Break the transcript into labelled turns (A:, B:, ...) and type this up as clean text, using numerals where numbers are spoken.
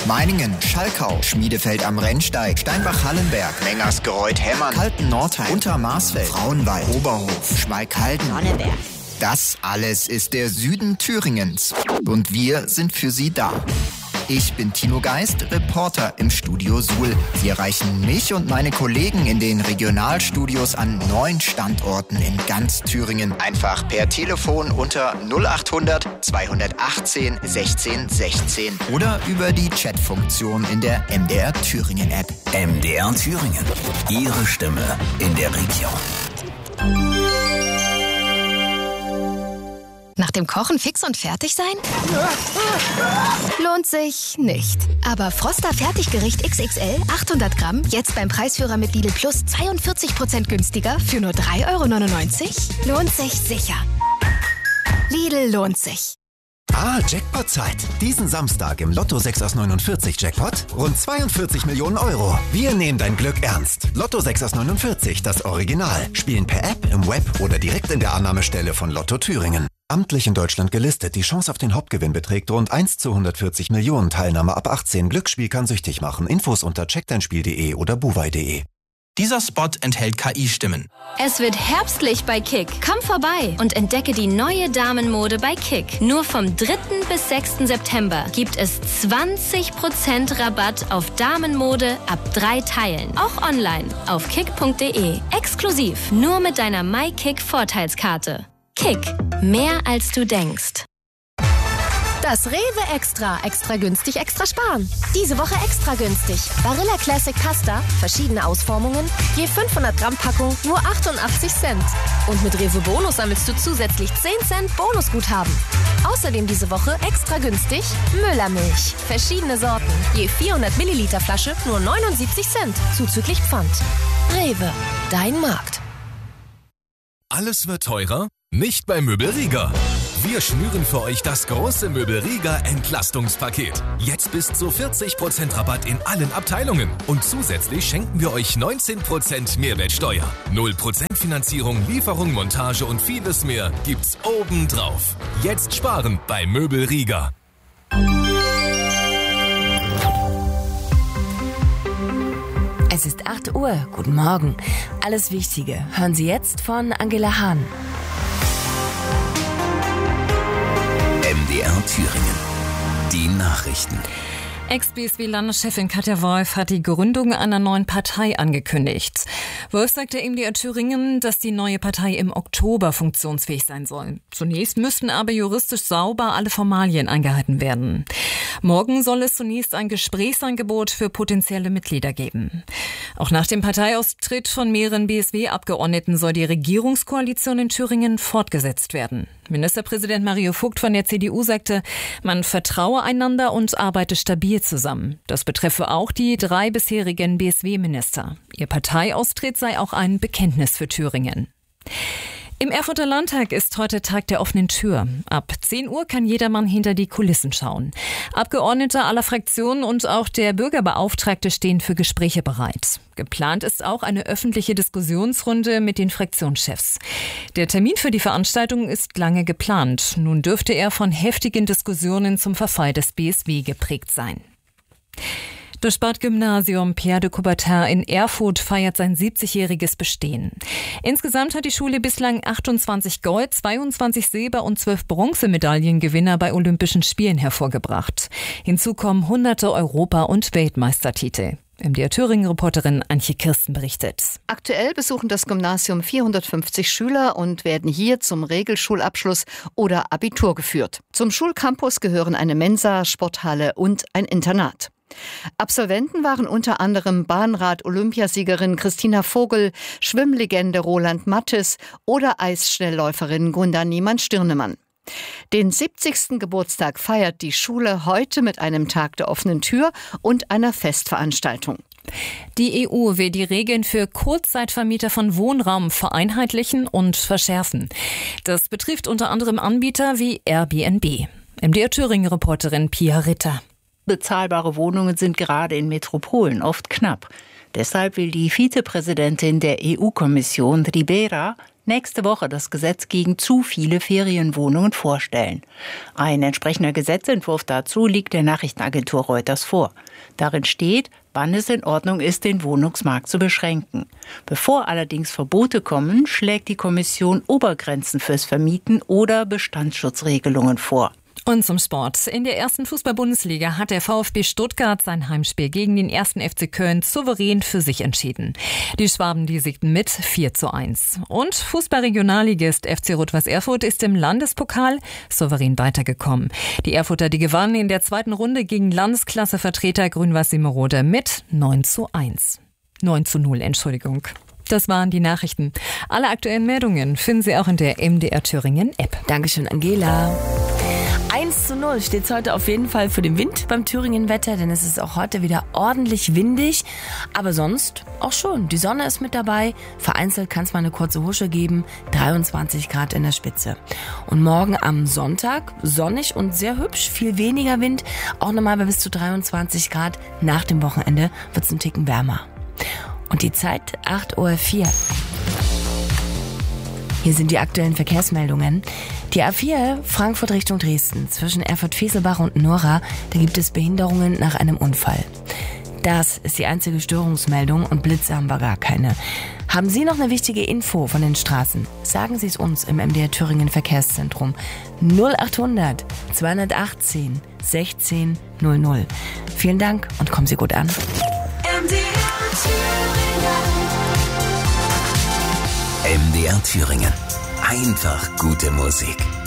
A: Meiningen, Schalkau, Schmiedefeld am Rennsteig, Steinbach-Hallenberg, Mengersgereuth-Hemmern, Kalten-Nordheim, Untermarsfeld, Frauenwald, Oberhof, Schmalkalden,
B: Sonneberg.
A: Das alles ist der Süden Thüringens. Und wir sind für Sie da. Ich bin Tino Geist, Reporter im Studio Suhl. Sie erreichen mich und meine Kollegen in den Regionalstudios an 9 Standorten in ganz Thüringen. Einfach per Telefon unter 0800 218 16 16 oder über die Chatfunktion in der MDR Thüringen App.
C: MDR Thüringen. Ihre Stimme in der Region.
D: Nach dem Kochen fix und fertig sein? Lohnt sich nicht. Aber Froster Fertiggericht XXL 800 Gramm jetzt beim Preisführer mit Lidl Plus 42% günstiger für nur 3,99 €? Lohnt sich sicher. Lidl lohnt sich.
E: Jackpot-Zeit. Diesen Samstag im Lotto 6 aus 49 Jackpot rund 42 Millionen €. Wir nehmen dein Glück ernst. Lotto 6 aus 49, das Original. Spielen per App, im Web oder direkt in der Annahmestelle von Lotto Thüringen. Amtlich in Deutschland gelistet. Die Chance auf den Hauptgewinn beträgt rund 1 zu 140 Millionen. Teilnahme ab 18. Glücksspiel kann süchtig machen. Infos unter checkdeinspiel.de oder buwei.de.
F: Dieser Spot enthält KI-Stimmen.
G: Es wird herbstlich bei Kick. Komm vorbei und entdecke die neue Damenmode bei Kick. Nur vom 3. bis 6. September gibt es 20% Rabatt auf Damenmode ab 3 Teilen. Auch online auf kick.de. Exklusiv nur mit deiner MyKick-Vorteilskarte. Kick. Mehr als du denkst.
D: Das Rewe Extra. Extra günstig, extra sparen. Diese Woche extra günstig. Barilla Classic Pasta, verschiedene Ausformungen, je 500 Gramm Packung, nur 88 Cent. Und mit Rewe Bonus sammelst du zusätzlich 10 Cent Bonusguthaben. Außerdem diese Woche extra günstig Müllermilch. Verschiedene Sorten, je 400 Milliliter Flasche, nur 79 Cent, zuzüglich Pfand. Rewe, dein Markt.
H: Alles wird teurer? Nicht bei Möbel Rieger. Wir schnüren für euch das große Möbel Rieger Entlastungspaket. Jetzt bis zu 40% Rabatt in allen Abteilungen. Und zusätzlich schenken wir euch 19% Mehrwertsteuer. 0% Finanzierung, Lieferung, Montage und vieles mehr gibt's obendrauf. Jetzt sparen bei Möbel Rieger.
I: Es ist 8 Uhr. Guten Morgen. Alles Wichtige hören Sie jetzt von Angela Hahn.
C: MDR Thüringen. Die Nachrichten.
J: Ex-BSW-Landeschefin Katja Wolf hat die Gründung einer neuen Partei angekündigt. Wolf sagte im MDR Thüringen, dass die neue Partei im Oktober funktionsfähig sein soll. Zunächst müssten aber juristisch sauber alle Formalien eingehalten werden. Morgen soll es zunächst ein Gesprächsangebot für potenzielle Mitglieder geben. Auch nach dem Parteiaustritt von mehreren BSW-Abgeordneten soll die Regierungskoalition in Thüringen fortgesetzt werden. Ministerpräsident Mario Vogt von der CDU sagte, man vertraue einander und arbeite stabil zusammen. Das betreffe auch die 3 bisherigen BSW-Minister. Ihr Parteiaustritt sei auch ein Bekenntnis für Thüringen. Im Erfurter Landtag ist heute Tag der offenen Tür. Ab 10 Uhr kann jedermann hinter die Kulissen schauen. Abgeordnete aller Fraktionen und auch der Bürgerbeauftragte stehen für Gespräche bereit. Geplant ist auch eine öffentliche Diskussionsrunde mit den Fraktionschefs. Der Termin für die Veranstaltung ist lange geplant. Nun dürfte er von heftigen Diskussionen zum Verfall des BSW geprägt sein. Das Sportgymnasium Pierre de Coubertin in Erfurt feiert sein 70-jähriges Bestehen. Insgesamt hat die Schule bislang 28 Gold-, 22 Silber- und 12 Bronzemedaillengewinner bei Olympischen Spielen hervorgebracht. Hinzu kommen hunderte Europa- und Weltmeistertitel. MDR Thüringen-Reporterin Antje Kirsten berichtet.
K: Aktuell besuchen das Gymnasium 450 Schüler und werden hier zum Regelschulabschluss oder Abitur geführt. Zum Schulcampus gehören eine Mensa, Sporthalle und ein Internat. Absolventen waren unter anderem Bahnrad-Olympiasiegerin Christina Vogel, Schwimmlegende Roland Mattes oder Eisschnellläuferin Gunda Niemann-Stirnemann. Den 70. Geburtstag feiert die Schule heute mit einem Tag der offenen Tür und einer Festveranstaltung.
J: Die EU will die Regeln für Kurzzeitvermieter von Wohnraum vereinheitlichen und verschärfen. Das betrifft unter anderem Anbieter wie Airbnb. MDR Thüringen-Reporterin Pia Ritter.
L: Bezahlbare Wohnungen sind gerade in Metropolen oft knapp. Deshalb will die Vizepräsidentin der EU-Kommission, Ribeira, nächste Woche das Gesetz gegen zu viele Ferienwohnungen vorstellen. Ein entsprechender Gesetzentwurf dazu liegt der Nachrichtenagentur Reuters vor. Darin steht, wann es in Ordnung ist, den Wohnungsmarkt zu beschränken. Bevor allerdings Verbote kommen, schlägt die Kommission Obergrenzen fürs Vermieten oder Bestandsschutzregelungen vor.
J: Und zum Sport. In der ersten Fußball-Bundesliga hat der VfB Stuttgart sein Heimspiel gegen den 1. FC Köln souverän für sich entschieden. Die Schwaben, die siegten mit 4:1. Und Fußball-Regionalligist FC Rot-Weiß Erfurt ist im Landespokal souverän weitergekommen. Die Erfurter, die gewannen in der zweiten Runde gegen Landesklassevertreter Grün-Weiß Semerode mit 9:0, Entschuldigung. Das waren die Nachrichten. Alle aktuellen Meldungen finden Sie auch in der MDR Thüringen App.
I: Dankeschön, Angela. 1:0 steht es heute auf jeden Fall für den Wind beim Thüringen-Wetter, denn es ist auch heute wieder ordentlich windig. Aber sonst auch schon. Die Sonne ist mit dabei. Vereinzelt kann es mal eine kurze Husche geben. 23 Grad in der Spitze. Und morgen am Sonntag sonnig und sehr hübsch. Viel weniger Wind. Auch nochmal bei bis zu 23 Grad. Nach dem Wochenende wird es einen Ticken wärmer. Und die Zeit 8:04 Uhr. Hier sind die aktuellen Verkehrsmeldungen. Die A4 Frankfurt Richtung Dresden zwischen Erfurt-Feselbach und Nora, da gibt es Behinderungen nach einem Unfall. Das ist die einzige Störungsmeldung und Blitze haben wir gar keine. Haben Sie noch eine wichtige Info von den Straßen? Sagen Sie es uns im MDR Thüringen Verkehrszentrum 0800 218 16 00. Vielen Dank und kommen Sie gut an.
C: MDR Thüringen. Einfach gute Musik.